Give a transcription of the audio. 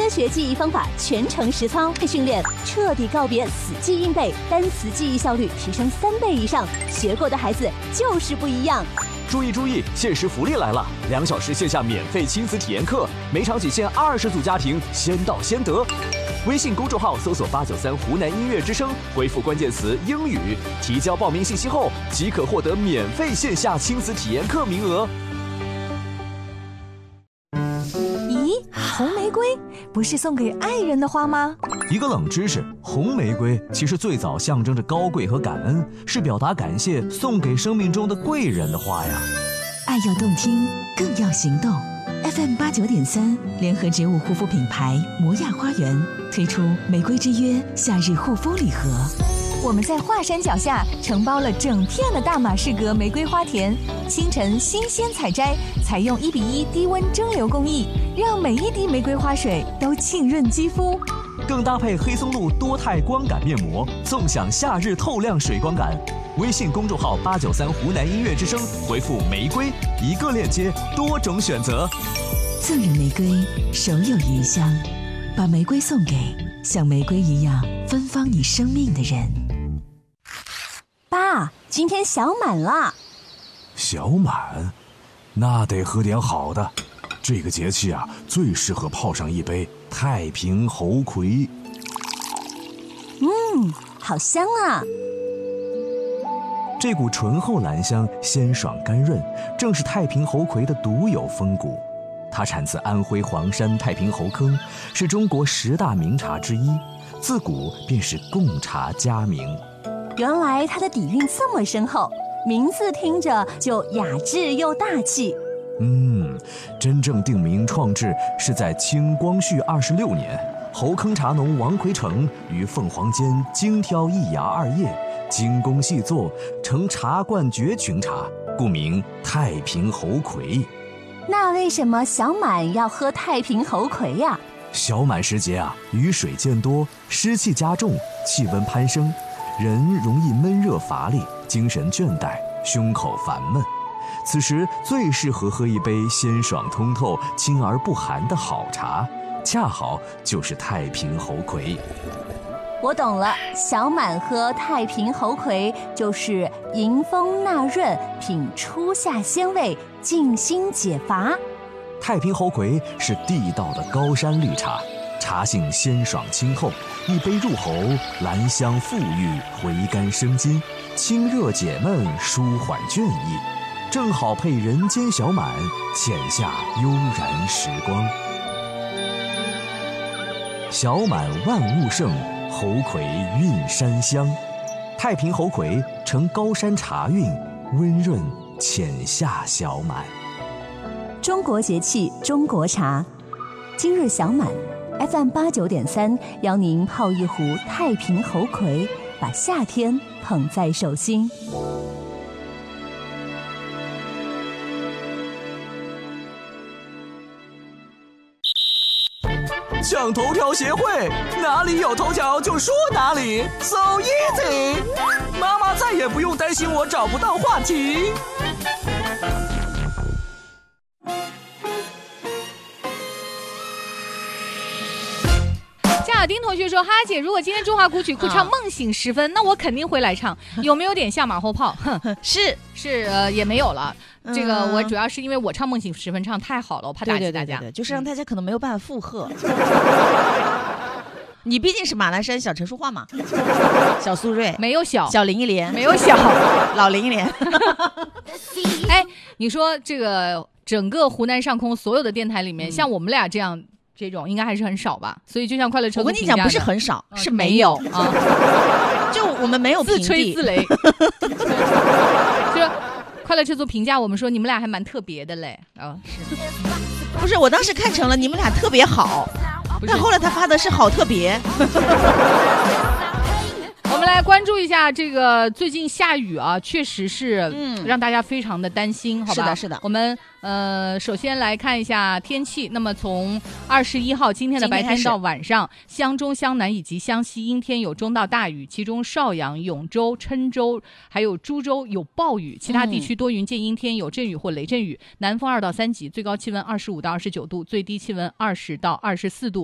科学记忆方法全程实操训练，彻底告别死记硬背，单词记忆效率提升3倍以上。学过的孩子就是不一样。 注意注意，限时福利来了！2小时线下免费亲子体验课，每场仅限20组家庭，先到先得。微信公众号搜索893湖南音乐之声，回复关键词英语，提交报名信息后即可获得免费线下亲子体验课名额。 咦，红玫瑰不是送给爱人的花吗？ 一个冷知识，红玫瑰其实最早象征着高贵和感恩，是表达感谢送给生命中的贵人的花呀。 爱要动听，更要行动。FM89.3联合植物护肤品牌摩亚花园推出玫瑰之约夏日护肤礼盒。 我们在华山脚下承包了整片的大马士革玫瑰花田，清晨新鲜采摘，采用1:1低温蒸馏工艺，让每一滴玫瑰花水都浸润肌肤。 更搭配黑松露多肽光感面膜，纵享夏日透亮水光感。微信公众号893湖南音乐之声，回复玫瑰，1个链接，多种选择。 赠人玫瑰，手有余香，把玫瑰送给像玫瑰一样芬芳你生命的人。 爸，今天小满了。 小满，那得喝点好的。这个节气啊，最适合泡上一杯太平猴魁。 好香啊！ 这股醇厚兰香，鲜爽甘润，正是太平猴魁的独有风骨。它产自安徽黄山太平猴坑，是中国10大名茶之一，自古便是贡茶佳名。 原来它的底蕴这么深厚，名字听着就雅致又大气。 真正定名创制是在清光绪26年，猴坑茶农王奎成于凤凰间精挑一芽2叶，精工细作，成茶冠绝群茶，故名太平猴魁。 那为什么小满要喝太平猴魁呀？ 小满时节啊，雨水渐多，湿气加重，气温攀升，人容易闷热乏力，精神倦怠，胸口烦闷。此时最适合喝一杯鲜爽通透、清而不寒的好茶，恰好就是太平猴魁。 我懂了，小满喝太平猴魁就是迎风纳润，品初夏鲜味，静心解乏。 太平猴魁是地道的高山绿茶，茶性鲜爽清厚，一杯入喉，兰香馥郁，回甘生津，清热解闷，舒缓倦意，正好配人间小满，浅下悠然时光。小满万物盛，猴魁韵山香。太平猴魁承高山茶韵，温润浅下小满。 中国节气，中国茶。今日小满 FM89.3邀您泡一壶太平猴魁，把夏天捧在手心。 抢头条协会，哪里有头条就说哪里 ，so easy。妈妈再也不用担心我找不到话题。 夏丁同学说：“哈姐，如果今天中华古曲库唱《梦醒时分》，那我肯定会来唱。有没有点下马后炮？哼，是也没有了。这个我主要是因为我唱《梦醒时分》唱太好了，我怕打击大家。 对，就是让大家可能没有办法附和。你毕竟是马栏山小陈淑桦嘛，小苏芮没有小林忆莲没有小老林忆莲。 哎，你说这个整个湖南上空所有的电台里面，像我们俩这种应该还是很少吧，所以就像快乐车， 我跟你讲，不是很少，是没有啊。就我们没有自吹自擂，就是快乐车族评价我们说你们俩还蛮特别的嘞。 不是我当时看成了你们俩特别好，但后来他发的是好特别。 我们来关注一下这个最近下雨啊，确实是让大家非常的担心，好吧？ 是的。 我们首先来看一下天气。那么从21号今天的白天到晚上，湘中、湘南以及湘西阴天有中到大雨，其中邵阳、永州、郴州还有株洲有暴雨，其他地区多云见阴天，有阵雨或雷阵雨，南风2到3级，最高气温25到29度，最低气温20到24度。